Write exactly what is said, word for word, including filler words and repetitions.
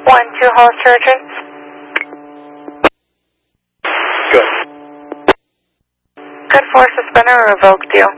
One, two, hall surgeon. Good. Good for suspend or revoke deal.